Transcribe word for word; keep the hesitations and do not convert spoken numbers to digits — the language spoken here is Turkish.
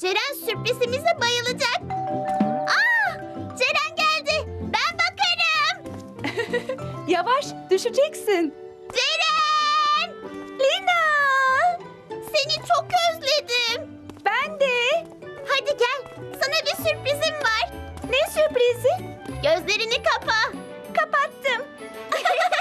Ceren sürprizimize bayılacak. Aa, Ceren geldi. Ben bakarım. Yavaş, düşeceksin. Ceren! Lina! Seni çok özledim. Ben de. Hadi gel. Sana bir sürprizim var. Ne sürprizi? Gözlerini kapa. Kapattım.